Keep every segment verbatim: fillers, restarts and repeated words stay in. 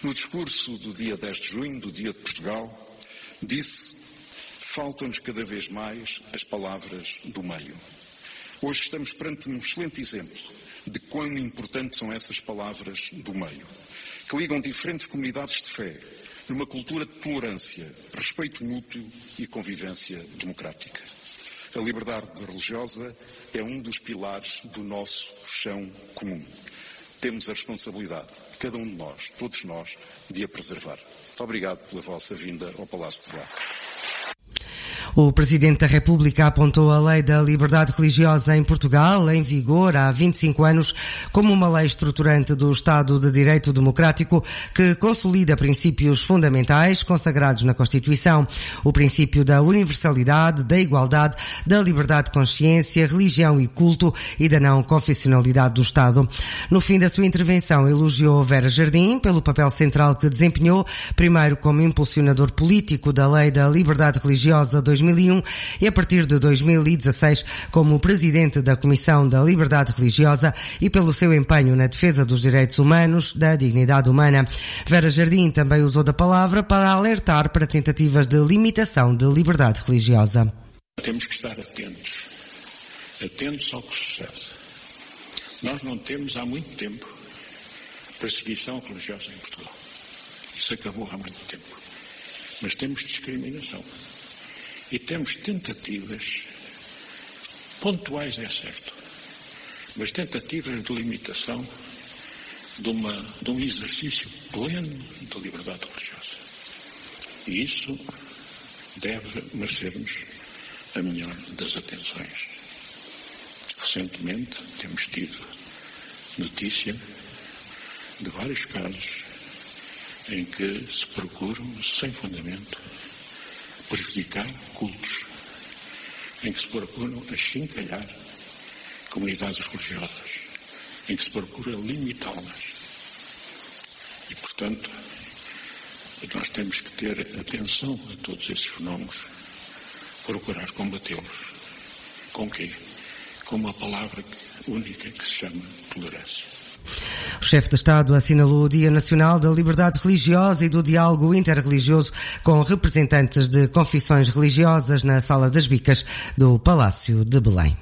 No discurso do dia dez de junho, do Dia de Portugal, disse: faltam-nos cada vez mais as palavras do meio. Hoje estamos perante um excelente exemplo de quão importantes são essas palavras do meio, que ligam diferentes comunidades de fé numa cultura de tolerância, respeito mútuo e convivência democrática. A liberdade religiosa é um dos pilares do nosso chão comum. Temos a responsabilidade, cada um de nós, todos nós, de a preservar. Muito obrigado pela vossa vinda ao Palácio de Belém. O Presidente da República apontou a Lei da Liberdade Religiosa em Portugal, em vigor há vinte e cinco anos, como uma lei estruturante do Estado de Direito Democrático que consolida princípios fundamentais consagrados na Constituição. O princípio da universalidade, da igualdade, da liberdade de consciência, religião e culto e da não confessionalidade do Estado. No fim da sua intervenção, elogiou Vera Jardim pelo papel central que desempenhou, primeiro como impulsionador político da Lei da Liberdade Religiosa dois mil e um e a partir de dois mil e dezasseis como Presidente da Comissão da Liberdade Religiosa e pelo seu empenho na defesa dos direitos humanos, da dignidade humana. Vera Jardim também usou da palavra para alertar para tentativas de limitação de liberdade religiosa. Temos que estar atentos, atentos ao que sucede. Nós não temos há muito tempo perseguição religiosa em Portugal. Isso acabou há muito tempo. Mas temos discriminação. E temos tentativas pontuais, é certo, mas tentativas de limitação de, uma, de um exercício pleno de liberdade religiosa. E isso deve merecer-nos a melhor das atenções. Recentemente temos tido notícia de vários casos em que se procuram, sem fundamento, prejudicar cultos, em que se procuram achincalhar comunidades religiosas, em que se procura limitá-las. E, portanto, nós temos que ter atenção a todos esses fenómenos, procurar combatê-los. Com quê? Com uma palavra única que se chama tolerância. O chefe de Estado assinalou o Dia Nacional da Liberdade Religiosa e do Diálogo Interreligioso com representantes de confissões religiosas na Sala das Bicas do Palácio de Belém.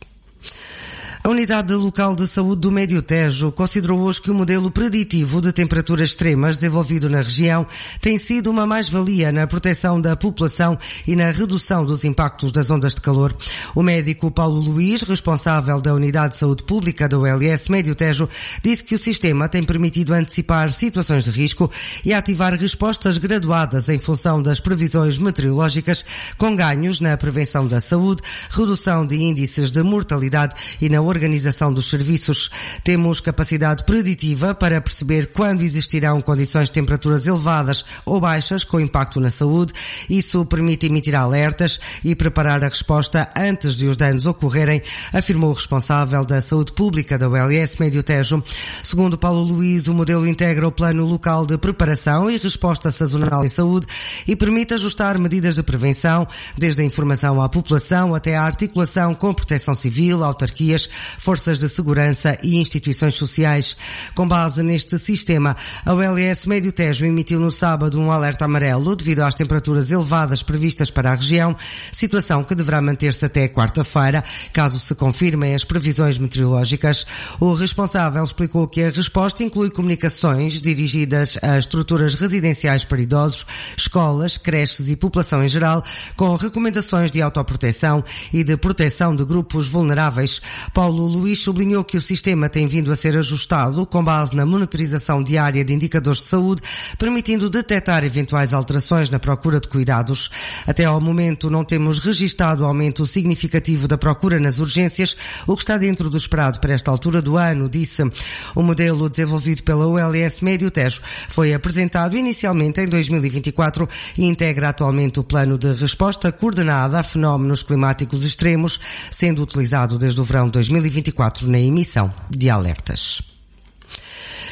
A Unidade Local de Saúde do Médio Tejo considerou hoje que o modelo preditivo de temperaturas extremas desenvolvido na região tem sido uma mais-valia na proteção da população e na redução dos impactos das ondas de calor. O médico Paulo Luís, responsável da Unidade de Saúde Pública da U L S Médio Tejo, disse que o sistema tem permitido antecipar situações de risco e ativar respostas graduadas em função das previsões meteorológicas, com ganhos na prevenção da saúde, redução de índices de mortalidade e na organização dos serviços. Temos capacidade preditiva para perceber quando existirão condições de temperaturas elevadas ou baixas com impacto na saúde. Isso permite emitir alertas e preparar a resposta antes de os danos ocorrerem, afirmou o responsável da saúde pública da U L S Médio Tejo. Segundo Paulo Luís, o modelo integra o plano local de preparação e resposta sazonal em saúde e permite ajustar medidas de prevenção, desde a informação à população até a articulação com proteção civil, autarquias, forças de segurança e instituições sociais. Com base neste sistema, a U L S Médio Tejo emitiu no sábado um alerta amarelo devido às temperaturas elevadas previstas para a região, situação que deverá manter-se até quarta-feira, caso se confirmem as previsões meteorológicas. O responsável explicou que a resposta inclui comunicações dirigidas a estruturas residenciais para idosos, escolas, creches e população em geral, com recomendações de autoproteção e de proteção de grupos vulneráveis. Paulo Luís sublinhou que o sistema tem vindo a ser ajustado com base na monitorização diária de indicadores de saúde, permitindo detectar eventuais alterações na procura de cuidados. Até ao momento não temos registado aumento significativo da procura nas urgências, o que está dentro do esperado para esta altura do ano, disse. O modelo desenvolvido pela U L S Médio Tejo foi apresentado inicialmente em dois mil e vinte e quatro e integra atualmente o plano de resposta coordenada a fenómenos climáticos extremos, sendo utilizado desde o verão de dois mil e vinte e quatro na emissão de alertas.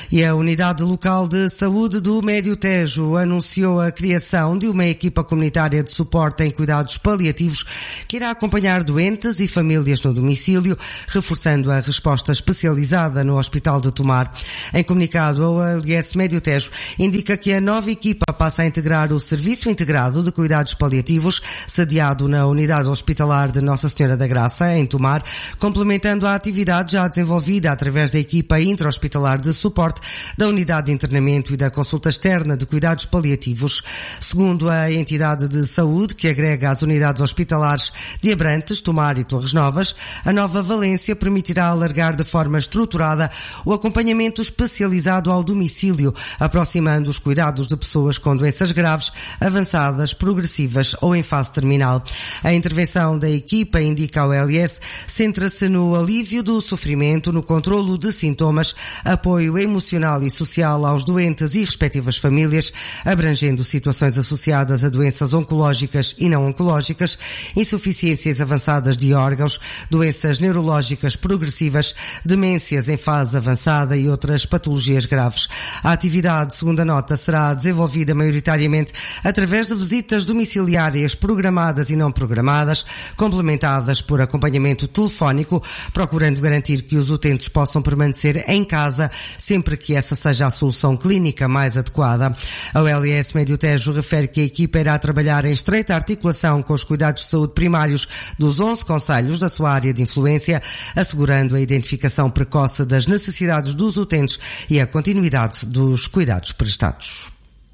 E a Unidade Local de Saúde do Médio Tejo anunciou a criação de uma equipa comunitária de suporte em cuidados paliativos que irá acompanhar doentes e famílias no domicílio, reforçando a resposta especializada no Hospital de Tomar. Em comunicado, a O L S Médio Tejo indica que a nova equipa passa a integrar o Serviço Integrado de Cuidados Paliativos, sediado na Unidade Hospitalar de Nossa Senhora da Graça, em Tomar, complementando a atividade já desenvolvida através da equipa intra-hospitalar de suporte da Unidade de Internamento e da Consulta Externa de Cuidados Paliativos. Segundo a entidade de saúde que agrega as unidades hospitalares de Abrantes, Tomar e Torres Novas, a nova Valência permitirá alargar de forma estruturada o acompanhamento especializado ao domicílio, aproximando os cuidados de pessoas com doenças graves, avançadas, progressivas ou em fase terminal. A intervenção da equipa, indica a O L S, centra-se no alívio do sofrimento, no controlo de sintomas, apoio emocional e social aos doentes e respectivas famílias, abrangendo situações associadas a doenças oncológicas e não oncológicas, insuficiências avançadas de órgãos, doenças neurológicas progressivas, demências em fase avançada e outras patologias graves. A atividade, segundo a nota, será desenvolvida maioritariamente através de visitas domiciliárias programadas e não programadas, complementadas por acompanhamento telefónico, procurando garantir que os utentes possam permanecer em casa sempre que essa seja a solução clínica mais adequada. A O L S Médio Tejo refere que a equipa irá trabalhar em estreita articulação com os cuidados de saúde primários dos onze concelhos da sua área de influência, assegurando a identificação precoce das necessidades dos utentes e a continuidade dos cuidados prestados.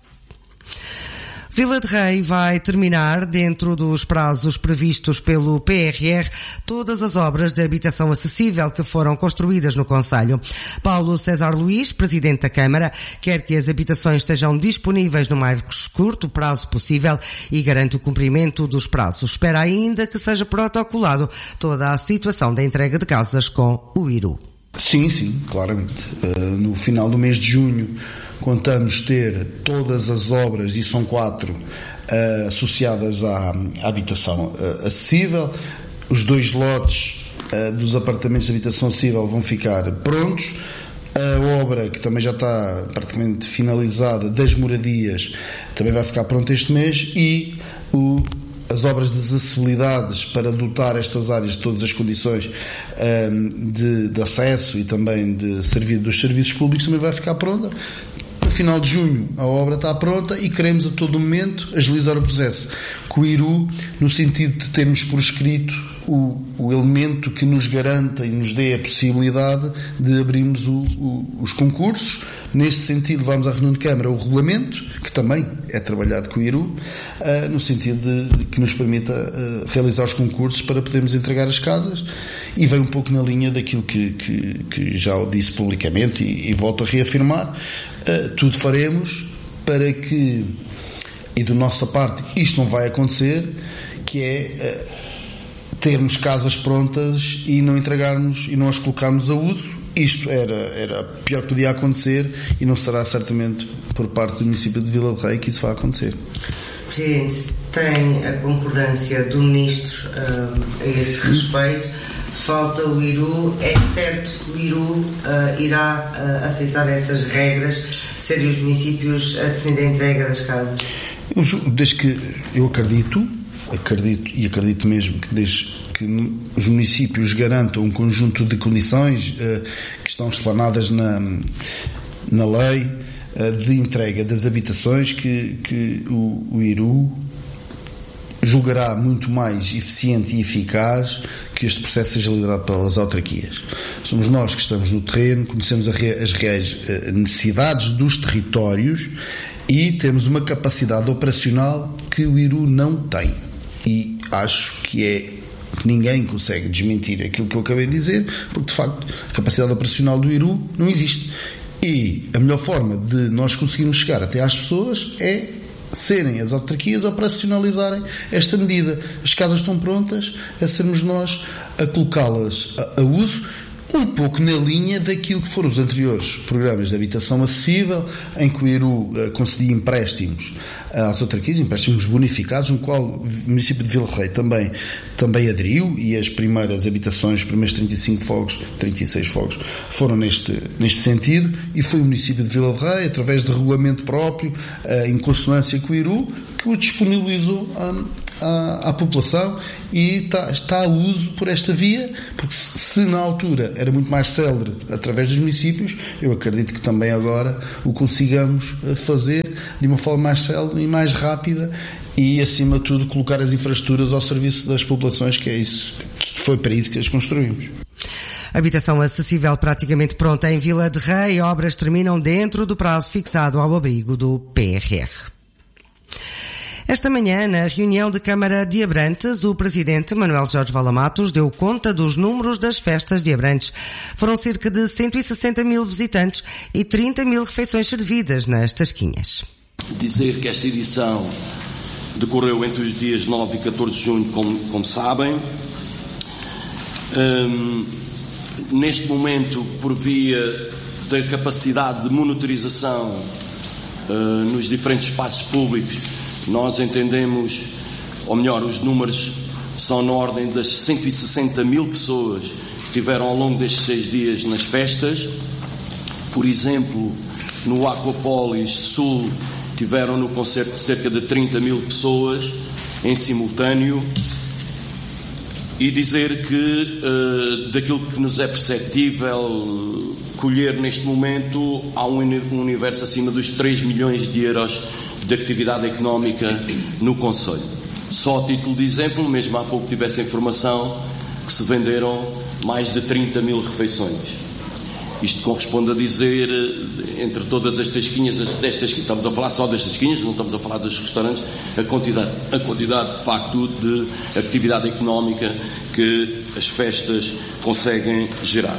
Vila de Rei vai terminar, dentro dos prazos previstos pelo P R R, todas as obras de habitação acessível que foram construídas no concelho. Paulo César Luís, presidente da Câmara, quer que as habitações estejam disponíveis no mais curto prazo possível e garante o cumprimento dos prazos. Espera ainda que seja protocolado toda a situação da entrega de casas com o I R U. Sim, sim, claramente. Uh, no final do mês de junho contamos ter todas as obras, e são quatro, uh, associadas à, à habitação uh, acessível. Os dois lotes uh, dos apartamentos de habitação acessível vão ficar prontos. A obra, que também já está praticamente finalizada, das moradias, também vai ficar pronta este mês, e o as obras de acessibilidades para dotar estas áreas de todas as condições um, de, de acesso e também de servir dos serviços públicos também vai ficar pronta. No final de junho a obra está pronta e queremos a todo momento agilizar o processo com o I R U, no sentido de termos por escrito o, o elemento que nos garanta e nos dê a possibilidade de abrirmos o, o, os concursos. Neste sentido, vamos à reunião de Câmara o regulamento, que também é trabalhado com o I R U, uh, no sentido de, de que nos permita uh, realizar os concursos para podermos entregar as casas, e vem um pouco na linha daquilo que, que, que já o disse publicamente e, e volto a reafirmar. Uh, tudo faremos para que, e da nossa parte, isto não vai acontecer, que é uh, termos casas prontas e não entregarmos e não as colocarmos a uso. Isto era, era pior que podia acontecer, e não será certamente por parte do município de Vila de Rei que isso vai acontecer. Presidente, tem a concordância do Ministro uh, a esse respeito? Falta o I R U, é certo que o I R U uh, irá uh, aceitar essas regras, serem os municípios a definir a entrega das casas? Eu, desde que eu acredito, acredito e acredito mesmo que desde que os municípios garantam um conjunto de condições uh, que estão explanadas na, na lei uh, de entrega das habitações, que, que o, o I R U julgará muito mais eficiente e eficaz que este processo seja liderado pelas autarquias. Somos nós que estamos no terreno, conhecemos as reais uh, necessidades dos territórios e temos uma capacidade operacional que o I R U não tem. E acho que é que ninguém consegue desmentir aquilo que eu acabei de dizer, porque de facto a capacidade operacional do I R U não existe. E a melhor forma de nós conseguirmos chegar até às pessoas é serem as autarquias a operacionalizarem esta medida. As casas estão prontas, a sermos nós a colocá-las a, a uso. um pouco na linha daquilo que foram os anteriores programas de habitação acessível, em que o I R U uh, concedia empréstimos às autarquias, empréstimos bonificados, no qual o município de Vila Real também, também aderiu, e as primeiras habitações, os primeiros trinta e cinco fogos, trinta e seis fogos, foram neste, neste sentido, e foi o município de Vila Real, através de regulamento próprio, uh, em consonância com o I R U, que o disponibilizou um, À, à população, e está, está a uso por esta via, porque se, se na altura era muito mais célere através dos municípios, eu acredito que também agora o consigamos fazer de uma forma mais célere e mais rápida, e acima de tudo colocar as infraestruturas ao serviço das populações, que é isso, que foi para isso que as construímos. Habitação acessível praticamente pronta em Vila de Rei, obras terminam dentro do prazo fixado ao abrigo do P R R. Esta manhã, na reunião de Câmara de Abrantes, o Presidente Manuel Jorge Valamatos deu conta dos números das festas de Abrantes. Foram cerca de cento e sessenta mil visitantes e trinta mil refeições servidas nas tasquinhas. Dizer que esta edição decorreu entre os dias nove e catorze de junho, como, como sabem. Hum, neste momento, por via da capacidade de monitorização uh, nos diferentes espaços públicos, nós entendemos, ou melhor, os números são na ordem das cento e sessenta mil pessoas que estiveram ao longo destes seis dias nas festas. Por exemplo, no Aquapolis Sul tiveram no concerto cerca de trinta mil pessoas em simultâneo. E dizer que uh, daquilo que nos é perceptível colher neste momento, há um universo acima dos três milhões de euros de atividade económica no concelho. Só a título de exemplo, mesmo há pouco tive essa informação, que se venderam mais de trinta mil refeições. Isto corresponde a dizer, entre todas as tasquinhas, destas, estamos a falar só das tasquinhas, não estamos a falar dos restaurantes, a quantidade, a quantidade de facto de atividade económica que as festas conseguem gerar.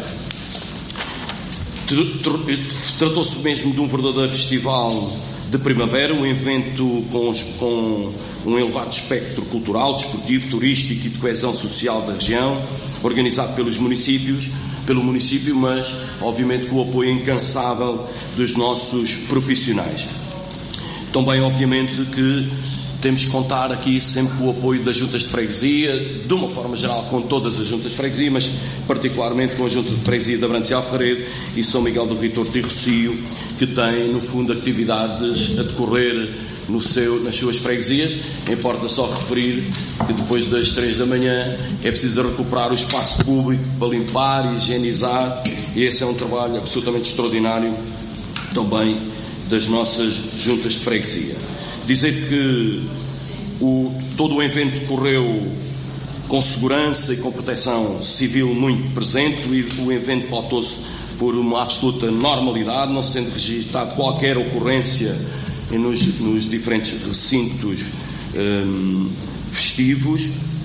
Tratou-se mesmo de um verdadeiro festival de primavera, um evento com, com um elevado espectro cultural, desportivo, turístico e de coesão social da região, organizado pelos municípios, pelo município, mas obviamente com o apoio incansável dos nossos profissionais. Também obviamente que temos que contar aqui sempre com o apoio das juntas de freguesia, de uma forma geral com todas as juntas de freguesia, mas particularmente com a junta de freguesia de Abrantes e Alfarredo e São Miguel do Rio Torto e Rocio, que têm no fundo atividades a decorrer no seu, nas suas freguesias. Importa só referir que depois das três da manhã é preciso recuperar o espaço público para limpar e higienizar, e esse é um trabalho absolutamente extraordinário também das nossas juntas de freguesia. Dizer que o, todo o evento decorreu com segurança e com proteção civil muito presente, e o evento pautou-se por uma absoluta normalidade, não sendo registrado qualquer ocorrência nos, nos diferentes recintos hum, festivos.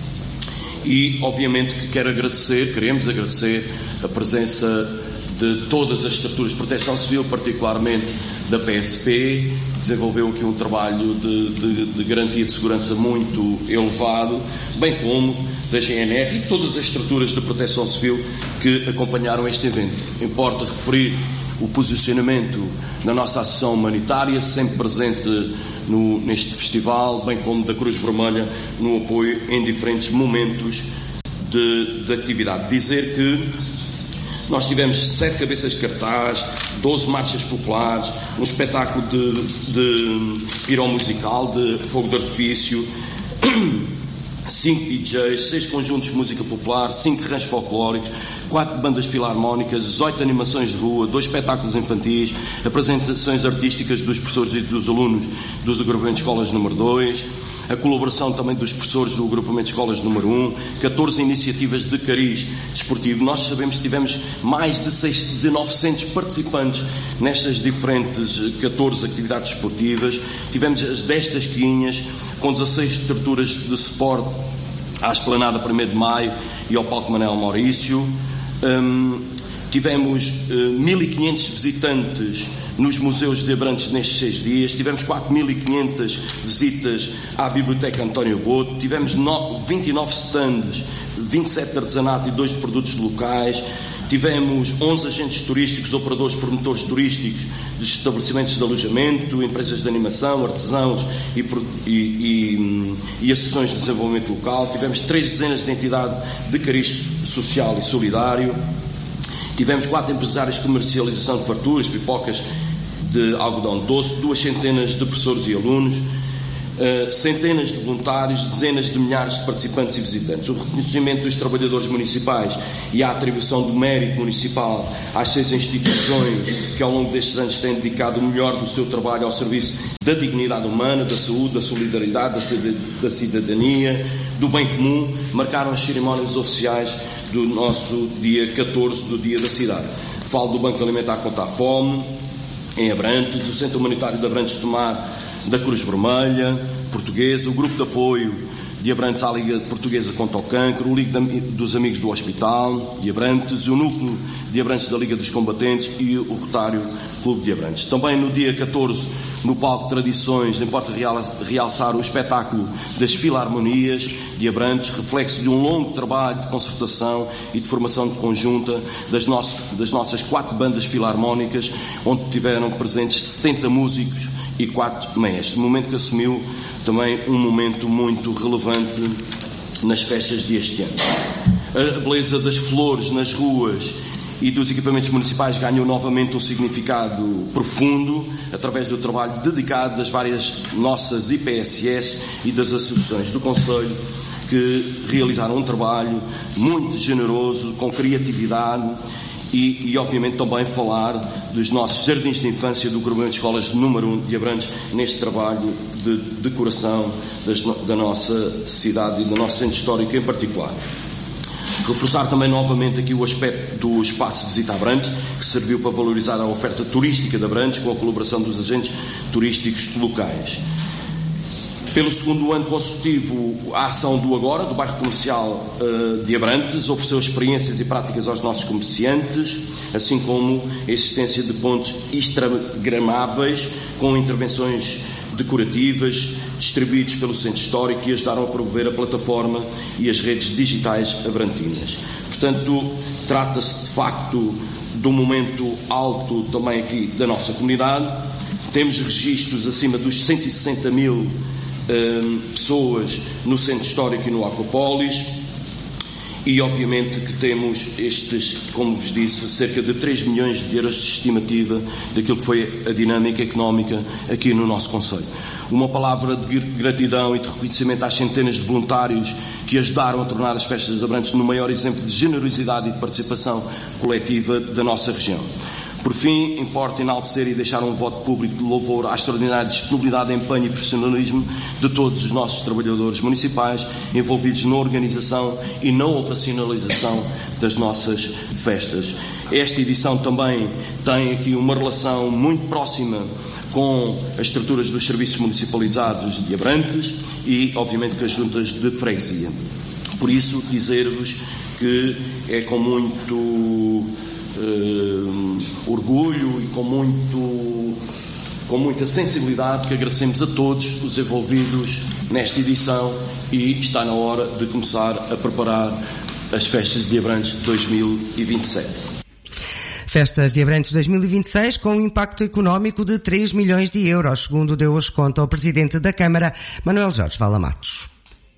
E obviamente que quero agradecer, queremos agradecer a presença de todas as estruturas de proteção civil, particularmente da P S P, que desenvolveu aqui um trabalho de, de, de garantia de segurança muito elevado, bem como da G N R e todas as estruturas de proteção civil que acompanharam este evento. Importa referir o posicionamento da nossa Associação Humanitária, sempre presente no, neste festival, bem como da Cruz Vermelha, no apoio em diferentes momentos de, de atividade. Dizer que nós tivemos sete cabeças de cartaz, doze marchas populares, um espetáculo de, de piromusical, de fogo de artifício, cinco D Js, seis conjuntos de música popular, cinco rãs folclóricos, quatro bandas filarmónicas, dezoito animações de rua, dois espetáculos infantis, apresentações artísticas dos professores e dos alunos dos agrupamentos de escolas número dois, a colaboração também dos professores do agrupamento de escolas número um, catorze iniciativas de cariz desportivo. Nós sabemos que tivemos mais de, seis, de novecentos participantes nestas diferentes catorze atividades desportivas. Tivemos as dez tasquinhas, com dezasseis estruturas de suporte à Esplanada primeiro de Maio e ao Palco Manuel Maurício. Hum, tivemos uh, mil e quinhentos visitantes nos museus de Abrantes nestes seis dias, tivemos quatro mil e quinhentas visitas à Biblioteca António Boto, tivemos vinte e nove stands, vinte e sete de artesanato e dois de produtos locais, Tivemos onze agentes turísticos, operadores, promotores turísticos, de estabelecimentos de alojamento, empresas de animação, artesãos e, e, e, e associações de desenvolvimento local. Tivemos três dezenas de entidade de cariz social e solidário. Tivemos quatro empresários de comercialização de farturas, pipocas de algodão doce, duas centenas de professores e alunos, Uh, centenas de voluntários, dezenas de milhares de participantes e visitantes. O reconhecimento dos trabalhadores municipais e a atribuição do mérito municipal às seis instituições que ao longo destes anos têm dedicado o melhor do seu trabalho ao serviço da dignidade humana, da saúde, da solidariedade, da cidadania, do bem comum, marcaram as cerimónias oficiais do nosso dia catorze, do Dia da Cidade. Falo do Banco Alimentar contra a Fome, em Abrantes, o Centro Humanitário de Abrantes de Mar, da Cruz Vermelha Portuguesa, o Grupo de Apoio de Abrantes à Liga Portuguesa contra o Cancro, o Liga dos Amigos do Hospital de Abrantes, o Núcleo de Abrantes da Liga dos Combatentes e o Rotário Clube de Abrantes. Também no dia catorze, no Palco de Tradições, importa realçar o espetáculo das Filarmonias de Abrantes, reflexo de um longo trabalho de concertação e de formação de conjunta das, nosso, das nossas quatro bandas filarmónicas, onde tiveram presentes setenta músicos e quatro maestros, momento que assumiu também um momento muito relevante nas festas deste ano. A beleza das flores nas ruas e dos equipamentos municipais ganhou novamente um significado profundo através do trabalho dedicado das várias nossas I P S S e das associações do Conselho, que realizaram um trabalho muito generoso, com criatividade. E, e, obviamente, também falar dos nossos jardins de infância do Agrupamento de Escolas número um de Abrantes, neste trabalho de decoração das, da nossa cidade e do nosso centro histórico em particular. Reforçar também novamente aqui o aspecto do espaço Visita Abrantes, que serviu para valorizar a oferta turística de Abrantes com a colaboração dos agentes turísticos locais. Pelo segundo ano consecutivo, a ação do Agora, do bairro comercial uh, de Abrantes, ofereceu experiências e práticas aos nossos comerciantes, assim como a existência de pontos instagramáveis com intervenções decorativas distribuídos pelo centro histórico e ajudaram a promover a plataforma e as redes digitais abrantinas. Portanto, trata-se de facto de um momento alto também aqui da nossa comunidade. Temos registros acima dos cento e sessenta mil Um, pessoas no centro histórico e no Aquapólis, e obviamente que temos estes, como vos disse, cerca de três milhões de euros de estimativa daquilo que foi a dinâmica económica aqui no nosso concelho. Uma palavra de gratidão e de reconhecimento às centenas de voluntários que ajudaram a tornar as festas de Abrantes no maior exemplo de generosidade e de participação coletiva da nossa região. Por fim, importa enaltecer e deixar um voto público de louvor à extraordinária disponibilidade, empenho e profissionalismo de todos os nossos trabalhadores municipais envolvidos na organização e na operacionalização das nossas festas. Esta edição também tem aqui uma relação muito próxima com as estruturas dos serviços municipalizados de Abrantes e, obviamente, com as juntas de freguesia. Por isso, dizer-vos que é com muito Uh, orgulho e com, muito, com muita sensibilidade que agradecemos a todos os envolvidos nesta edição, e está na hora de começar a preparar as festas de Abrantes dois mil e vinte e sete. Festas de Abrantes dois mil e vinte e seis com um impacto económico de três milhões de euros, segundo deu hoje conta o Presidente da Câmara, Manuel Jorge Vala Matos.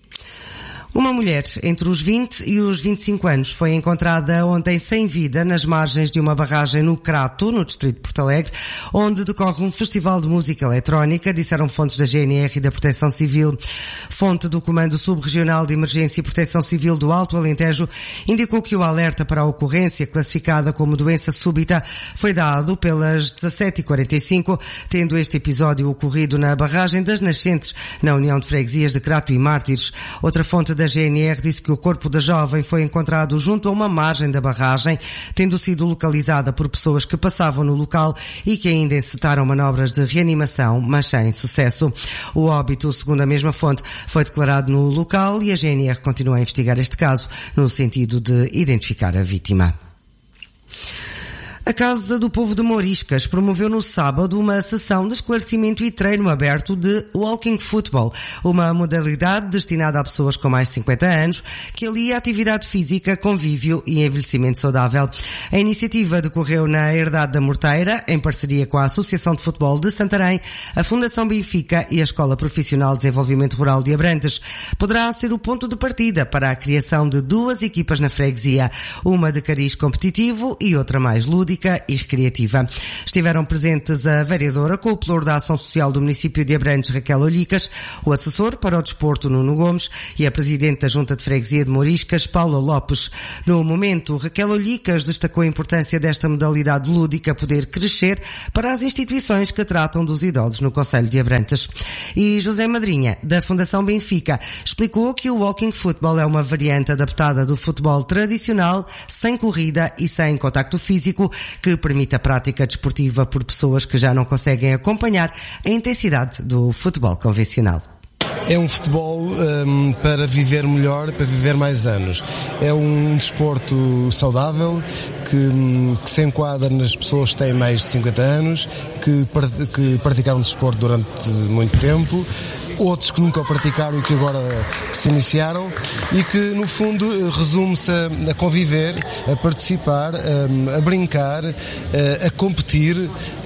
Uma mulher entre os vinte e os vinte e cinco anos foi encontrada ontem sem vida nas margens de uma barragem no Crato, no distrito de Porto Alegre, onde decorre um festival de música eletrónica, disseram fontes da G N R e da Proteção Civil. Fonte do Comando Subregional de Emergência e Proteção Civil do Alto Alentejo indicou que o alerta para a ocorrência, classificada como doença súbita, foi dado pelas dezassete e quarenta e cinco, tendo este episódio ocorrido na barragem das Nascentes, na União de Freguesias de Crato e Mártires. Outra fonte da A G N R disse que o corpo da jovem foi encontrado junto a uma margem da barragem, tendo sido localizada por pessoas que passavam no local e que ainda encetaram manobras de reanimação, mas sem sucesso. O óbito, segundo a mesma fonte, foi declarado no local e a G N R continua a investigar este caso no sentido de identificar a vítima. A Casa do Povo de Mouriscas promoveu no sábado uma sessão de esclarecimento e treino aberto de Walking Football, uma modalidade destinada a pessoas com mais de cinquenta anos que alia atividade física, convívio e envelhecimento saudável. A iniciativa decorreu na Herdade da Morteira, em parceria com a Associação de Futebol de Santarém, a Fundação Benfica e a Escola Profissional de Desenvolvimento Rural de Abrantes. Poderá ser o ponto de partida para a criação de duas equipas na freguesia, uma de cariz competitivo e outra mais lúdica e recreativa. Estiveram presentes a vereadora com o pelouro da Ação Social do município de Abrantes, Raquel Olhicas, o assessor para o desporto, Nuno Gomes, e a presidente da Junta de Freguesia de Mouriscas, Paula Lopes. No momento, Raquel Olhicas destacou a importância desta modalidade lúdica poder crescer para as instituições que tratam dos idosos no concelho de Abrantes. E José Madrinha, da Fundação Benfica, explicou que o Walking Football é uma variante adaptada do futebol tradicional, sem corrida e sem contacto físico, que permite a prática desportiva por pessoas que já não conseguem acompanhar a intensidade do futebol convencional. É um futebol um, para viver melhor, para viver mais anos. É um desporto saudável que, que se enquadra nas pessoas que têm mais de cinquenta anos, que, que praticaram desporto durante muito tempo, outros que nunca o praticaram e que agora se iniciaram, e que no fundo resume-se a, a conviver, a participar, a, a brincar, a, a competir,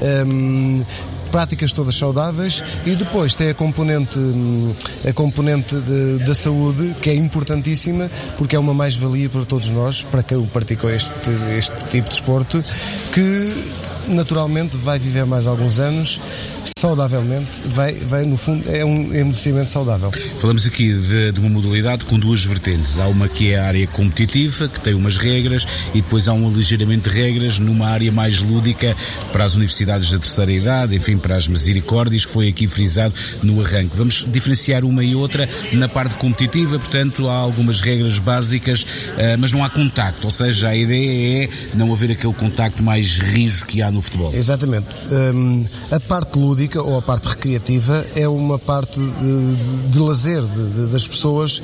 a, práticas todas saudáveis, e depois tem a componente, a componente de, da saúde, que é importantíssima, porque é uma mais-valia para todos nós, para quem praticou este, este tipo de desporto, que naturalmente vai viver mais alguns anos, saudavelmente, vai, vai no fundo, é um envelhecimento saudável. Falamos aqui de, de uma modalidade com duas vertentes. Há uma que é a área competitiva, que tem umas regras, e depois há um aligeiramento de regras numa área mais lúdica para as universidades da terceira idade, enfim, para as misericórdias, que foi aqui frisado no arranque. Vamos diferenciar uma e outra. Na parte competitiva, portanto, há algumas regras básicas, mas não há contacto, ou seja, a ideia é não haver aquele contacto mais rijo que há no futebol. Exatamente. Um, a parte lúdica ou a parte recreativa é uma parte de, de lazer de, de, das pessoas.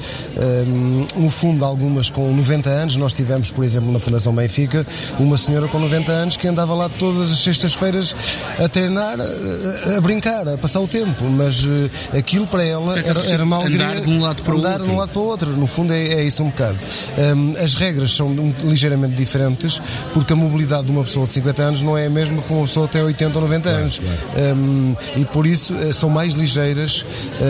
Um, no fundo, algumas com noventa anos. Nós tivemos, por exemplo, na Fundação Benfica, uma senhora com noventa anos que andava lá todas as sextas-feiras a treinar, a, a brincar, a passar o tempo, mas uh, aquilo para ela era, era uma alegria. Andar de um lado para o andar outro. de um lado para o outro. No fundo é, é isso um bocado. Um, as regras são um, ligeiramente diferentes, porque a mobilidade de uma pessoa de cinquenta anos não é a mesma para uma pessoa que tem oitenta ou noventa anos. Um, e por isso uh, são mais ligeiras,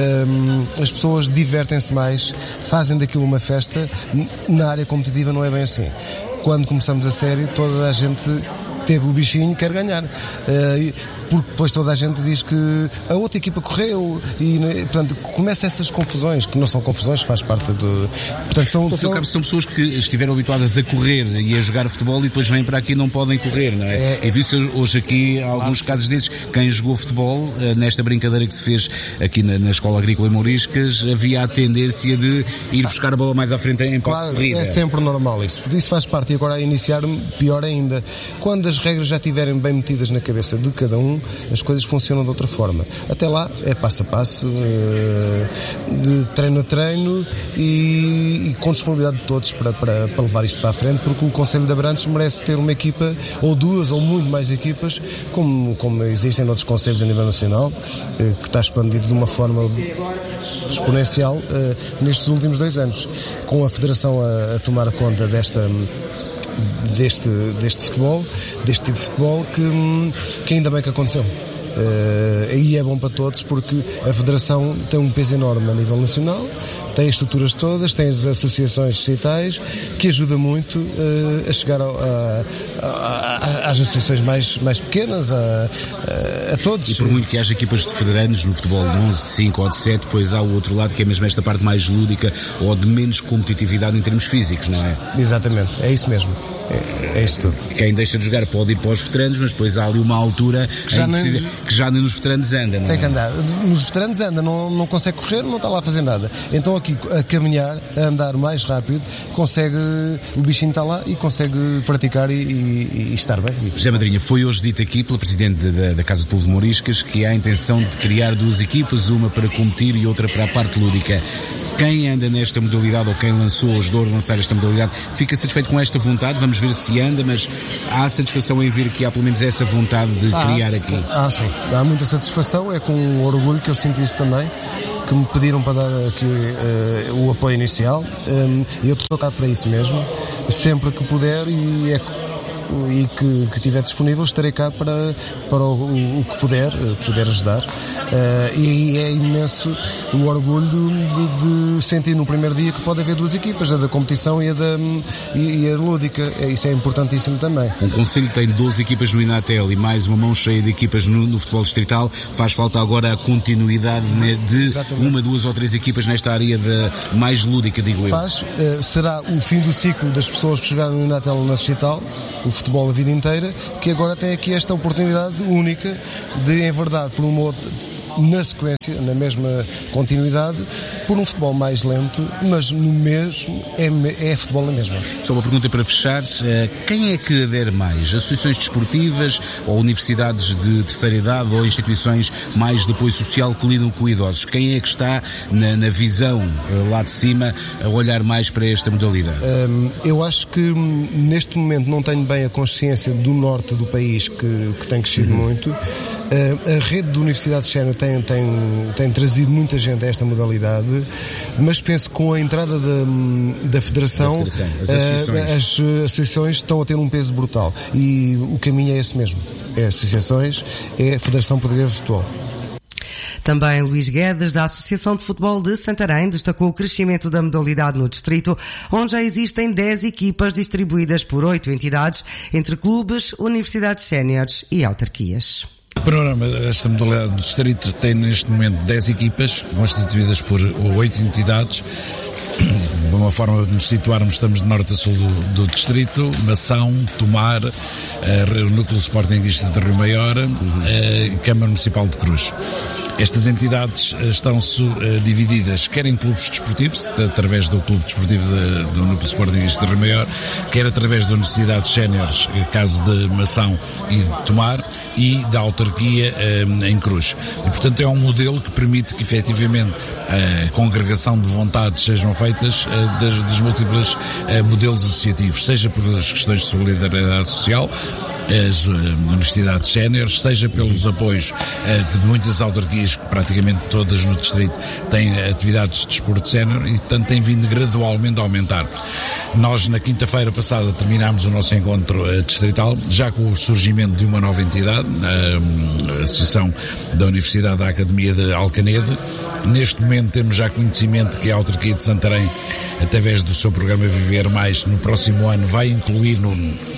um, as pessoas divertem-se mais, fazem daquilo uma festa. Na área competitiva não é bem assim. Quando começamos a série, toda a gente teve o bichinho, quer ganhar. Uh, porque depois toda a gente diz que a outra equipa correu e, portanto, começam essas confusões, que não são confusões, faz parte do... Portanto, são, são... Cabo, são pessoas que estiveram habituadas a correr e a jogar futebol e depois vêm para aqui e não podem correr, não é? é, é... E viu-se hoje aqui alguns claro, casos desses. Quem jogou futebol, nesta brincadeira que se fez aqui na, na Escola Agrícola em Mouriscas, havia a tendência de ir buscar a bola mais à frente em parte de corrida. É sempre normal isso. Isso faz parte. E agora a iniciar, pior ainda. Quando as regras já estiverem bem metidas na cabeça de cada um, as coisas funcionam de outra forma. Até lá é passo a passo, de treino a treino e, e com disponibilidade de todos para, para, para levar isto para a frente, porque o Concelho de Abrantes merece ter uma equipa, ou duas, ou muito mais equipas, como, como existem noutros concelhos a nível nacional, que está expandido de uma forma exponencial nestes últimos dois anos, com a Federação a, a tomar conta desta Deste, deste futebol, deste tipo de futebol, que, que ainda bem que aconteceu. Uh, e é bom para todos, porque a Federação tem um peso enorme a nível nacional, tem as estruturas todas, tem as associações distritais, que ajuda muito uh, a chegar ao, a, a, a, às associações mais, mais pequenas, a, a, a todos. E por muito que haja equipas de federantes no futebol de onze, de cinco ou de sete, depois há o outro lado que é mesmo esta parte mais lúdica ou de menos competitividade em termos físicos, não é? Exatamente, é isso mesmo. É, é isso tudo. Quem deixa de jogar pode ir para os veteranos, mas depois há ali uma altura que já, nem, precisa, que já nem nos veteranos anda, não tem é? que andar. Nos veteranos anda, não, não consegue correr, não está lá a fazer nada. Então aqui, a caminhar, a andar mais rápido, consegue, o bichinho está lá e consegue praticar e, e, e estar bem. José Madrinha, foi hoje dito aqui pela Presidente da, da Casa do Povo de Mouriscas que há a intenção de criar duas equipas, uma para competir e outra para a parte lúdica. quem anda nesta modalidade ou quem lançou, ajudou a lançar esta modalidade, fica satisfeito com esta vontade? Vamos ver se anda, mas há satisfação em ver que há pelo menos essa vontade de ah, criar aqui? Ah, sim. Há muita satisfação, é com orgulho que eu sinto isso também, que me pediram para dar aqui uh, o apoio inicial, um, e eu estou cá para isso mesmo, sempre que puder, e é e que, que tiver disponível, estarei cá para, para o, o, o que puder, puder ajudar. Uh, e é imenso o orgulho de, de sentir no primeiro dia que pode haver duas equipas, a da competição e a da, e, e a lúdica. Isso é importantíssimo também. Um concelho tem doze equipas no Inatel e mais uma mão cheia de equipas no, no futebol distrital. Faz falta agora a continuidade de Exatamente. uma, duas ou três equipas nesta área de, mais lúdica, digo eu. Faz. Uh, será o fim do ciclo das pessoas que chegaram no Inatel na digital, o futebol a vida inteira, que agora tem aqui esta oportunidade única de enverdar por uma outra, na sequência, na mesma continuidade, por um futebol mais lento, mas no mesmo, é, é futebol na mesma. Só uma pergunta para fechar, quem é que adere mais? Associações desportivas ou universidades de terceira idade ou instituições mais de apoio social que lidam com idosos? Quem é que está na, na visão lá de cima a olhar mais para esta modalidade? Um, eu acho que neste momento não tenho bem a consciência do norte do país, que, que tem crescido uhum. muito. Uh, a rede de universidades sénior Tem, tem, tem trazido muita gente a esta modalidade, mas penso que com a entrada da, da Federação, da Federação. As, associações. as associações estão a ter um peso brutal, e o caminho é esse mesmo, é associações, é a Federação Portuguesa de Futebol. Também Luís Guedes, da Associação de Futebol de Santarém, destacou o crescimento da modalidade no distrito, onde já existem dez equipas distribuídas por oito entidades, entre clubes, universidades séniores e autarquias. O panorama desta modalidade do distrito tem neste momento dez equipas, constituídas por oito entidades. De uma forma de nos situarmos, estamos de norte a sul do, do distrito: Mação, Tomar, uh, o Núcleo Sportinguista de Rio Maior e uh, Câmara Municipal de Cruz. Estas entidades estão uh, divididas quer em clubes desportivos, através do Clube Desportivo de, do Núcleo Sportinguista de Rio Maior, quer através de universidades séniores, caso de Mação e de Tomar, e da autarquia uh, em Cruz. E, portanto, é um modelo que permite que, efetivamente, a congregação de vontades sejam feitas uh, das, das múltiplas uh, modelos associativos, seja por as questões de solidariedade social, as uh, universidades séniores, seja pelos apoios uh, de muitas autarquias, praticamente todas no distrito, têm atividades de desporto sénior, e, portanto, têm vindo gradualmente a aumentar. Nós, na quinta-feira passada, terminámos o nosso encontro uh, distrital, já com o surgimento de uma nova entidade, a, a Associação da Universidade da Academia de Alcanede. Neste momento temos já conhecimento que a autarquia de Santarém, através do seu programa Viver Mais, no próximo ano vai incluir no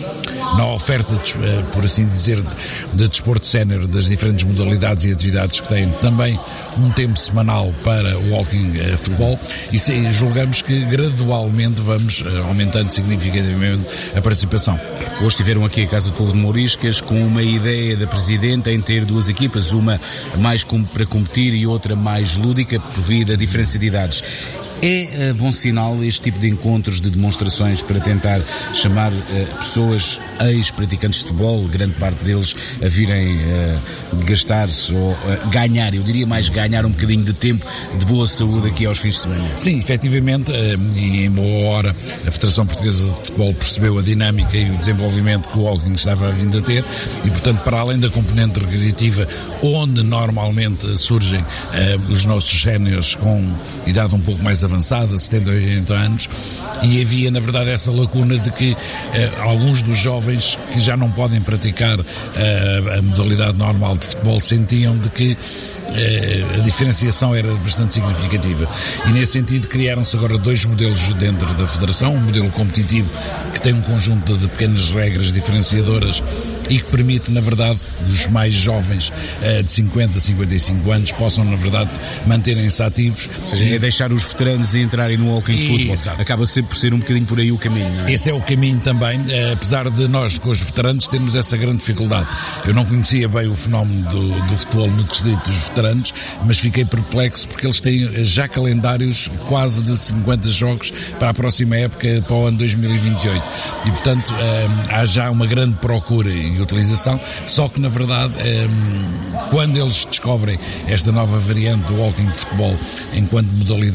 na oferta, de, por assim dizer, de desporto sénior das diferentes modalidades e atividades que têm, também um tempo semanal para o walking uh, futebol, e sim, julgamos que gradualmente vamos uh, aumentando significativamente a participação. Hoje estiveram aqui a Casa do Povo de Mouriscas com uma ideia da Presidente em ter duas equipas, uma mais com, para competir e outra mais lúdica, por via da diferença de idades. É uh, bom sinal este tipo de encontros, de demonstrações, para tentar chamar uh, pessoas, ex-praticantes de futebol, grande parte deles, a virem uh, gastar-se ou uh, ganhar, eu diria mais ganhar um bocadinho de tempo de boa saúde aqui aos fins de semana? Sim, efetivamente, uh, e em boa hora a Federação Portuguesa de Futebol percebeu a dinâmica e o desenvolvimento que o walking estava vindo a ter, e, portanto, para além da componente recreativa, onde normalmente surgem uh, os nossos séniores com idade um pouco mais avançada, setenta, oitenta anos, e havia, na verdade, essa lacuna de que eh, alguns dos jovens que já não podem praticar eh, a modalidade normal de futebol sentiam de que eh, a diferenciação era bastante significativa, e nesse sentido criaram-se agora dois modelos dentro da Federação: um modelo competitivo que tem um conjunto de pequenas regras diferenciadoras e que permite, na verdade, os mais jovens eh, de cinquenta a cinquenta e cinco anos possam, na verdade, manterem-se ativos. Ou seja, é deixar os veteranos a entrarem no walking futebol. Acaba sempre por ser um bocadinho por aí o caminho, não é? Esse é o caminho também, eh, apesar de nós, com os veteranos, termos essa grande dificuldade. Eu não conhecia bem o fenómeno do, do futebol no distrito dos veteranos, mas fiquei perplexo porque eles têm já calendários quase de cinquenta jogos para a próxima época, para o ano dois mil e vinte e oito. E, portanto, eh, há já uma grande procura e utilização, só que, na verdade, eh, quando eles descobrem esta nova variante do walking futebol enquanto modalidade de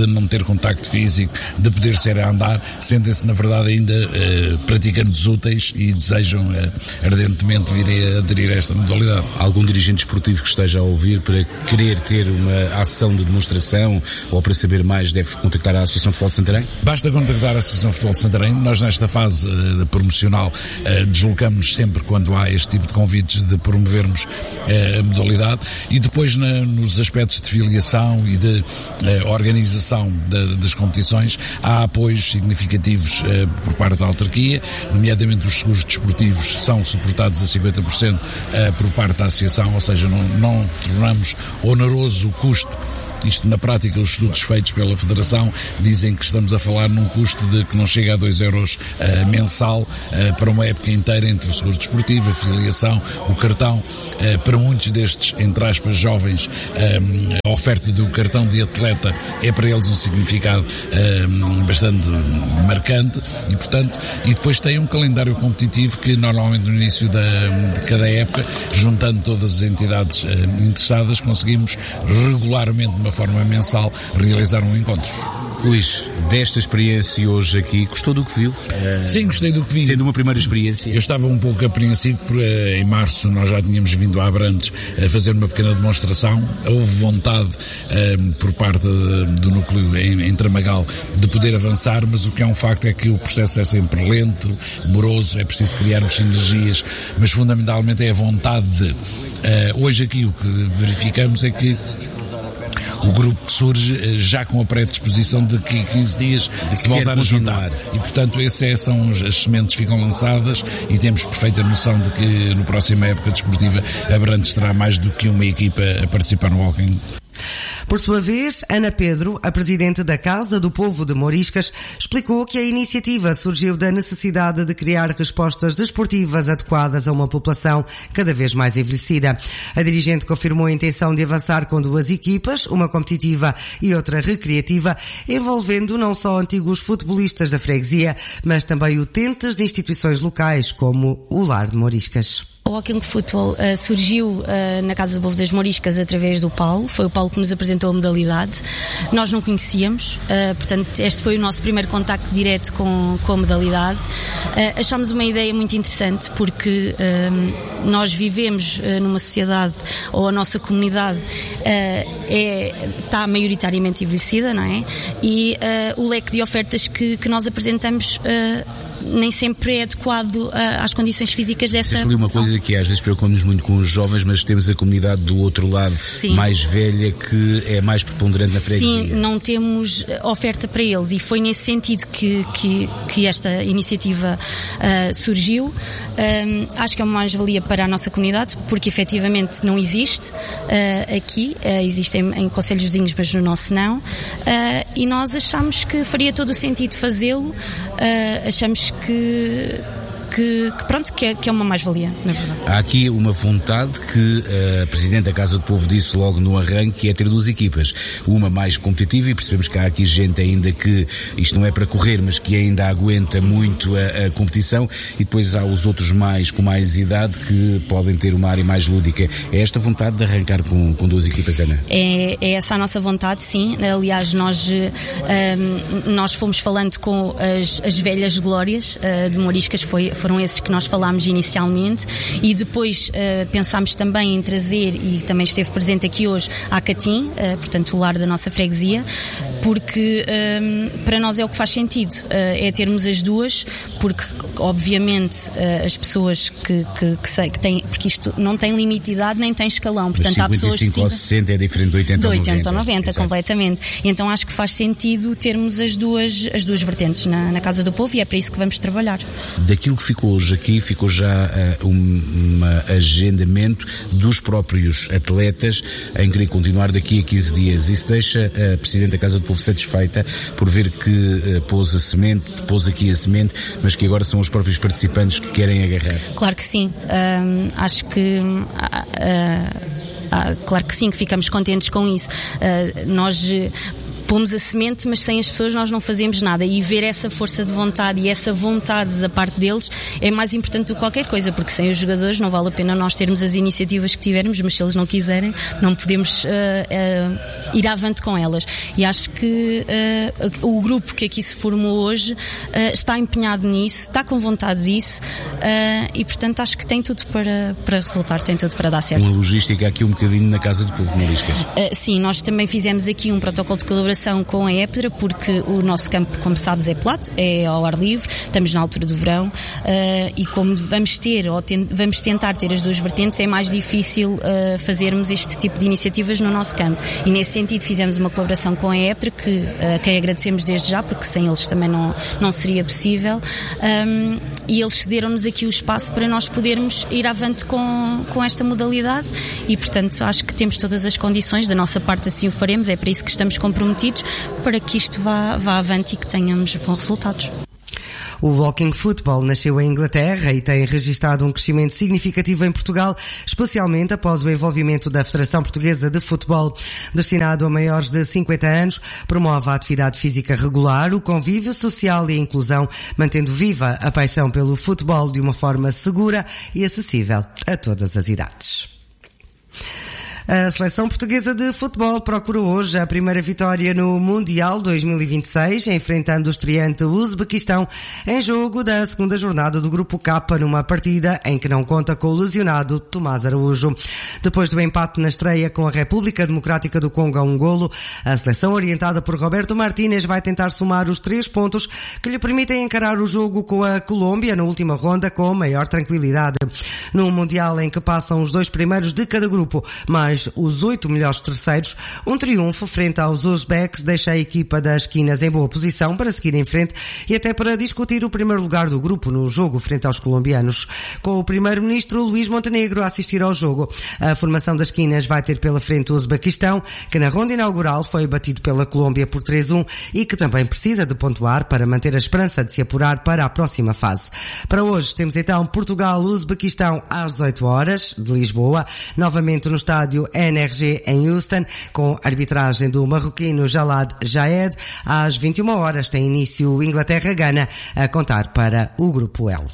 não ter contacto físico, de poder ser a andar, sentem-se na verdade ainda uh, praticantes úteis e desejam uh, ardentemente vir a aderir a esta modalidade. Algum dirigente esportivo que esteja a ouvir para querer ter uma ação de demonstração ou para saber mais deve contactar a Associação de Futebol de Santarém? Basta contactar a Associação de Futebol de Santarém. Nós nesta fase uh, promocional uh, deslocamos sempre quando há este tipo de convites de promovermos uh, a modalidade e depois na, nos aspectos de filiação e de uh, organização de, das competições há apoios significativos uh, por parte da autarquia, nomeadamente os seguros desportivos são suportados a cinquenta por cento uh, por parte da associação, ou seja, não, não tornamos oneroso o custo. Isto na prática, os estudos feitos pela Federação dizem que estamos a falar num custo de que não chega a dois euros uh, mensal uh, para uma época inteira entre o seguro desportivo, a filiação, o cartão. Uh, para muitos destes, entre aspas, jovens, uh, a oferta do cartão de atleta é para eles um significado uh, bastante marcante e, portanto, e depois tem um calendário competitivo que normalmente no início da, de cada época, juntando todas as entidades uh, interessadas, conseguimos regularmente, de uma forma mensal, realizar um encontro. Luís, desta experiência hoje aqui, gostou do que viu? Sim, gostei do que vi. Sendo uma primeira experiência. Eu estava um pouco apreensivo porque em março nós já tínhamos vindo a Abrantes a fazer uma pequena demonstração. Houve vontade um, por parte de, do núcleo em, em Tramagal de poder avançar, mas o que é um facto é que o processo é sempre lento, moroso, é preciso criarmos sinergias, mas fundamentalmente é a vontade de. Uh, hoje aqui o que verificamos é que o grupo que surge já com a predisposição de que quinze dias de se voltar a juntar. E, portanto, essas são as sementes que ficam lançadas e temos perfeita noção de que no próxima época desportiva Abrantes terá mais do que uma equipa a participar no Walking. Por sua vez, Ana Pedro, a presidente da Casa do Povo de Moriscas, explicou que a iniciativa surgiu da necessidade de criar respostas desportivas adequadas a uma população cada vez mais envelhecida. A dirigente confirmou a intenção de avançar com duas equipas, uma competitiva e outra recreativa, envolvendo não só antigos futebolistas da freguesia, mas também utentes de instituições locais, como o Lar de Moriscas. O Walking Football uh, surgiu uh, na Casa do Povo das Moriscas através do Paulo. Foi o Paulo que nos apresentou a modalidade. Nós não conhecíamos, uh, portanto este foi o nosso primeiro contacto direto com, com a modalidade. Uh, achámos uma ideia muito interessante porque uh, nós vivemos uh, numa sociedade, ou a nossa comunidade uh, é, está maioritariamente envelhecida, não é? E uh, o leque de ofertas que, que nós apresentamos uh, nem sempre é adequado uh, às condições físicas dessa população. Uma coisa que às vezes preocupamos muito com os jovens, mas temos a comunidade do outro lado, sim, mais velha, que é mais preponderante na freguesia. Sim, não temos oferta para eles e foi nesse sentido que, que, que esta iniciativa uh, surgiu. Um, acho que é uma mais-valia para a nossa comunidade, porque efetivamente não existe uh, aqui, uh, existe em, em concelhos vizinhos, mas no nosso não, uh, e nós achamos que faria todo o sentido fazê-lo, uh, achamos que Que, que pronto, que é, que é uma mais-valia, na verdade. Há aqui uma vontade que a Presidente da Casa do Povo disse logo no arranque, que é ter duas equipas, uma mais competitiva, e percebemos que há aqui gente ainda que, isto não é para correr, mas que ainda aguenta muito a, a competição, e depois há os outros mais, com mais idade, que podem ter uma área mais lúdica. É esta vontade de arrancar com, com duas equipas, Ana? É, é essa a nossa vontade, sim. Aliás, nós, um, nós fomos falando com as, as velhas glórias uh, de Moriscas, foi foram esses que nós falámos inicialmente, e depois uh, pensámos também em trazer, e também esteve presente aqui hoje, a Catim, uh, portanto o lar da nossa freguesia, porque um, para nós é o que faz sentido, uh, é termos as duas, porque obviamente uh, as pessoas que, que, que, sei, que têm, porque isto não tem limite de idade nem tem escalão, portanto há pessoas de cinquenta ou sessenta é diferente de oitenta ou noventa. De oitenta ou noventa, completamente. E então acho que faz sentido termos as duas, as duas vertentes na, na Casa do Povo, e é para isso que vamos trabalhar. Daquilo que ficou hoje aqui, ficou já uh, um uma agendamento dos próprios atletas em querer continuar daqui a quinze dias. Isso deixa a Presidente da Casa do Povo satisfeita por ver que uh, pôs a semente, pôs aqui a semente, mas que agora são os próprios participantes que querem agarrar. Claro que sim. Um, acho que uh, uh, uh, claro que sim, que ficamos contentes com isso. Uh, nós pomos a semente, mas sem as pessoas nós não fazemos nada, e ver essa força de vontade e essa vontade da parte deles é mais importante do que qualquer coisa, porque sem os jogadores não vale a pena nós termos as iniciativas que tivermos, mas se eles não quiserem, não podemos uh, uh, ir avante com elas. E acho que uh, o grupo que aqui se formou hoje uh, está empenhado nisso, está com vontade disso uh, e, portanto, acho que tem tudo para, para resultar, tem tudo para dar certo. Uma logística aqui um bocadinho na Casa do Povo de Moriscas. Uh, sim, nós também fizemos aqui um protocolo de colaboração com a EPDRA, porque o nosso campo, como sabes, é plato, é ao ar livre, estamos na altura do verão uh, e como vamos ter, ou ten- vamos tentar ter as duas vertentes, é mais difícil uh, fazermos este tipo de iniciativas no nosso campo. E nesse sentido fizemos uma colaboração com a EPDRA, que, uh, quem agradecemos desde já, porque sem eles também não, não seria possível, um, e eles cederam-nos aqui o espaço para nós podermos ir avante com, com esta modalidade e, portanto, acho que temos todas as condições, da nossa parte assim o faremos, é para isso que estamos comprometidos, para que isto vá, vá avante e que tenhamos bons resultados. O Walking Football nasceu em Inglaterra e tem registado um crescimento significativo em Portugal, especialmente após o envolvimento da Federação Portuguesa de Futebol. Destinado a maiores de cinquenta anos, promove a atividade física regular, o convívio social e a inclusão, mantendo viva a paixão pelo futebol de uma forma segura e acessível a todas as idades. A seleção portuguesa de futebol procurou hoje a primeira vitória no Mundial dois mil e vinte e seis, enfrentando o estreante Uzbequistão em jogo da segunda jornada do Grupo K, numa partida em que não conta com o lesionado Tomás Araújo. Depois do empate na estreia com a República Democrática do Congo a um golo, a seleção orientada por Roberto Martínez vai tentar somar os três pontos que lhe permitem encarar o jogo com a Colômbia na última ronda com maior tranquilidade. Num Mundial em que passam os dois primeiros de cada grupo, mas os oito melhores terceiros, um triunfo frente aos Uzbeks deixa a equipa das esquinas em boa posição para seguir em frente e até para discutir o primeiro lugar do grupo no jogo frente aos colombianos. Com o primeiro-ministro Luís Montenegro a assistir ao jogo, a formação das esquinas vai ter pela frente o Uzbequistão, que na ronda inaugural foi batido pela Colômbia por três a um e que também precisa de pontuar para manter a esperança de se apurar para a próxima fase. Para hoje temos então Portugal-Uzbequistão às dezoito horas de Lisboa, novamente no estádio N R G em Houston, com arbitragem do marroquino Jalad Jaed. Às vinte e uma horas tem início Inglaterra-Gana, a contar para o Grupo L.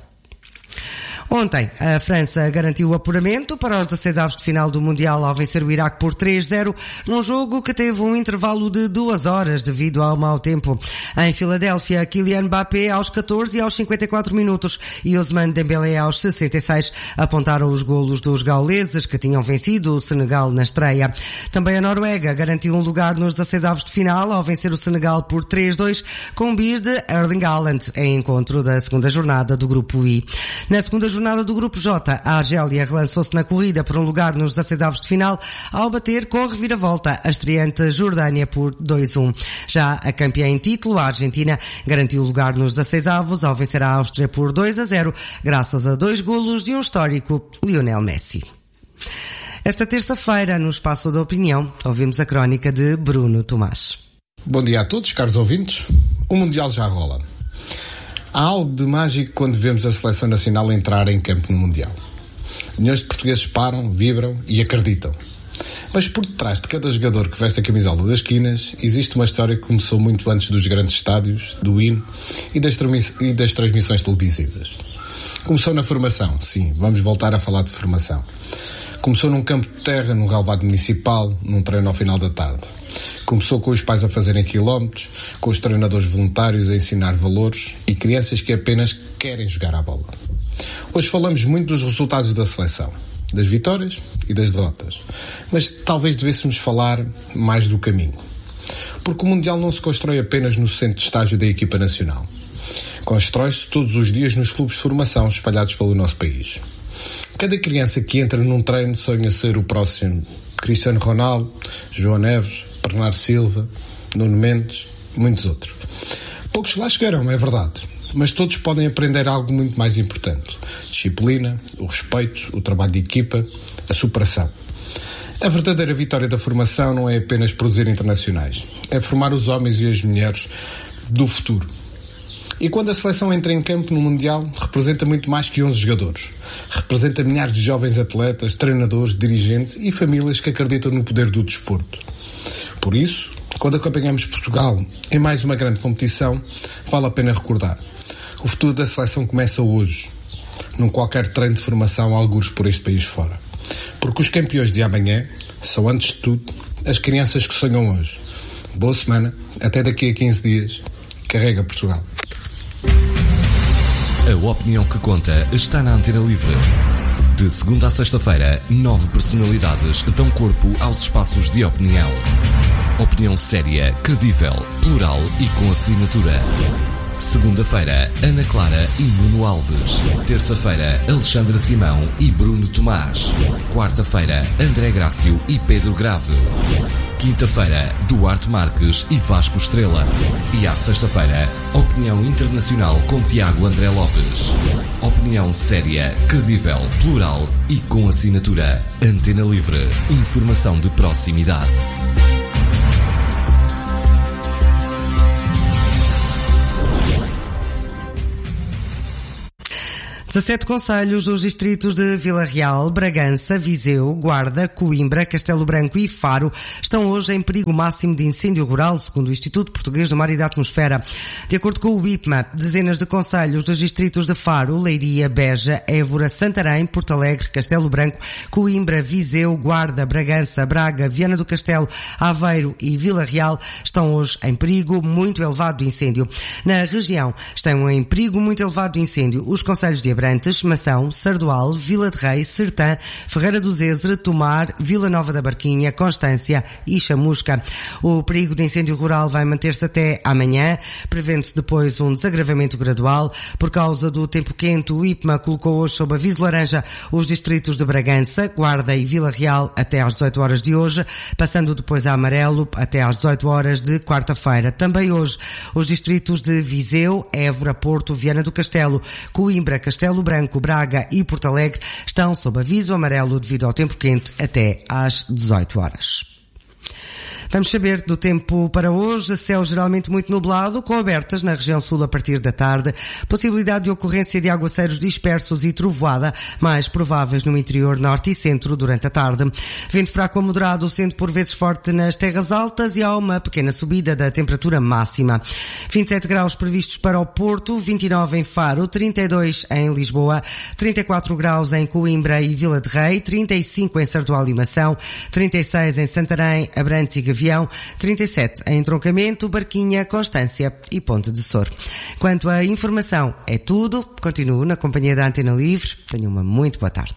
Ontem, a França garantiu o apuramento para os dezasseis avos de final do Mundial ao vencer o Iraque por três a zero, num jogo que teve um intervalo de duas horas devido ao mau tempo. Em Filadélfia, Kylian Mbappé aos catorze e aos cinquenta e quatro minutos e Ousmane Dembélé aos sessenta e seis apontaram os golos dos gauleses que tinham vencido o Senegal na estreia. Também a Noruega garantiu um lugar nos dezasseis avos de final ao vencer o Senegal por três a dois com um bis de Erling Haaland em encontro da segunda jornada do Grupo I. Na segunda jornada do Grupo J, a Argélia relançou-se na corrida por um lugar nos dezasseis avos de final ao bater com reviravolta a estreante Jordânia por dois a um. Já a campeã em título, a Argentina, garantiu o lugar nos dezasseis avos ao vencer a Áustria por dois a zero, graças a dois golos de um histórico Lionel Messi. Esta terça-feira, no Espaço da Opinião, ouvimos a crónica de Bruno Tomás. Bom dia a todos, caros ouvintes. O Mundial já rola. Há algo de mágico quando vemos a seleção nacional entrar em campo no Mundial. Milhões de portugueses param, vibram e acreditam. Mas por detrás de cada jogador que veste a camisola das esquinas, existe uma história que começou muito antes dos grandes estádios, do hino e das, transmiss- e das transmissões televisivas. Começou na formação, sim, vamos voltar a falar de formação. Começou num campo de terra, num relvado municipal, num treino ao final da tarde. Começou com os pais a fazerem quilómetros, com os treinadores voluntários a ensinar valores e crianças que apenas querem jogar à bola. Hoje falamos muito dos resultados da seleção, das vitórias e das derrotas, mas talvez devêssemos falar mais do caminho. Porque o Mundial não se constrói apenas no centro de estágio da equipa nacional. Constrói-se todos os dias nos clubes de formação espalhados pelo nosso país. Cada criança que entra num treino sonha ser o próximo Cristiano Ronaldo, João Neves, Bernardo Silva, Nuno Mendes, muitos outros. Poucos lá chegarão, é verdade, mas todos podem aprender algo muito mais importante: disciplina, o respeito, o trabalho de equipa, a superação. A verdadeira vitória da formação não é apenas produzir internacionais, é formar os homens e as mulheres do futuro. E quando a seleção entra em campo no Mundial, representa muito mais que onze jogadores. Representa milhares de jovens atletas, treinadores, dirigentes e famílias que acreditam no poder do desporto. Por isso, quando acompanhamos Portugal em mais uma grande competição, vale a pena recordar: o futuro da seleção começa hoje, num qualquer treino de formação algures por este país fora. Porque os campeões de amanhã são, antes de tudo, as crianças que sonham hoje. Boa semana, até daqui a quinze dias. Carrega Portugal. A opinião que conta está na Antena Livre. De segunda a sexta-feira, nove personalidades dão corpo aos espaços de opinião. Opinião séria, credível, plural e com assinatura. Segunda-feira, Ana Clara e Nuno Alves. Terça-feira, Alexandra Simão e Bruno Tomás. Quarta-feira, André Grácio e Pedro Grave. Quinta-feira, Duarte Marques e Vasco Estrela. E à sexta-feira, Opinião Internacional com Tiago André Lopes. Opinião séria, credível, plural e com assinatura. Antena Livre. Informação de proximidade. dezassete concelhos dos distritos de Vila Real, Bragança, Viseu, Guarda, Coimbra, Castelo Branco e Faro estão hoje em perigo máximo de incêndio rural, segundo o Instituto Português do Mar e da Atmosfera. De acordo com o I P M A, dezenas de concelhos dos distritos de Faro, Leiria, Beja, Évora, Santarém, Porto Alegre, Castelo Branco, Coimbra, Viseu, Guarda, Bragança, Braga, Viana do Castelo, Aveiro e Vila Real estão hoje em perigo muito elevado de incêndio. Na região estão em perigo muito elevado de incêndio os concelhos de Abrantes, Mação, Sardual, Vila de Rei, Sertã, Ferreira do Zezer, Tomar, Vila Nova da Barquinha, Constância e Chamusca. O perigo de incêndio rural vai manter-se até amanhã, prevendo-se depois um desagravamento gradual. Por causa do tempo quente, o I P M A colocou hoje sob aviso laranja os distritos de Bragança, Guarda e Vila Real até às dezoito horas de hoje, passando depois a amarelo até às dezoito horas de quarta-feira. Também hoje os distritos de Viseu, Évora, Porto, Viana do Castelo, Coimbra, Castelo Branco, Braga e Porto Alegre estão sob aviso amarelo devido ao tempo quente até às dezoito horas. Vamos saber do tempo para hoje. Céu geralmente muito nublado, com abertas na região sul a partir da tarde. Possibilidade de ocorrência de aguaceiros dispersos e trovoada, mais prováveis no interior norte e centro durante a tarde. Vento fraco a moderado, sendo por vezes forte nas terras altas e há uma pequena subida da temperatura máxima. vinte e sete graus previstos para o Porto, vinte e nove em Faro, trinta e dois em Lisboa, trinta e quatro graus em Coimbra e Vila de Rei, trinta e cinco em Sardual e Mação, trinta e seis em Santarém, Abrantes e Gavião, trinta e sete em Entroncamento, Barquinha, Constância e Ponte de Sor. Quanto à informação, é tudo. Continuo na companhia da Antena Livre. Tenha uma muito boa tarde.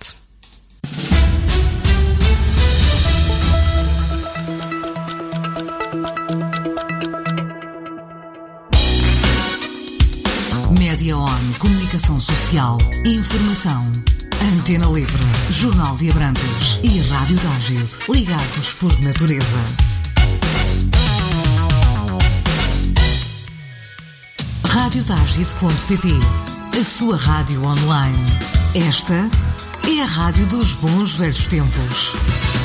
Média On, comunicação social, informação. Antena Livre, Jornal de Abrantes e Rádio Tágide, ligados por natureza. rádio tágide ponto pt, a sua rádio online. Esta é a rádio dos bons velhos tempos.